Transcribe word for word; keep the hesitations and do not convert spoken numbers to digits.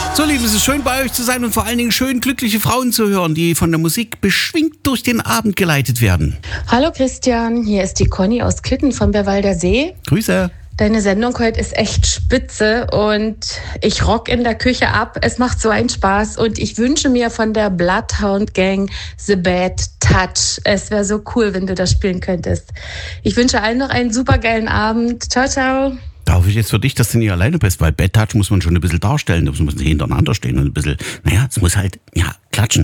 So, Lieben, es ist schön bei euch zu sein und vor allen Dingen schön glückliche Frauen zu hören, die von der Musik beschwingt durch den Abend geleitet werden. Hallo Christian, hier ist die Conny aus Klitten vom Berwalder See. Grüße. Deine Sendung heute ist echt spitze und ich rock in der Küche ab. Es macht so einen Spaß und ich wünsche mir von der Bloodhound Gang The Bad Touch. Es wäre so cool, wenn du das spielen könntest. Ich wünsche allen noch einen super geilen Abend. Ciao, ciao. Da hoffe ich jetzt für dich, dass du nicht alleine bist, weil Bad Touch muss man schon ein bisschen darstellen. Da muss man hintereinander stehen und ein bisschen, naja, es muss halt, ja, klatschen.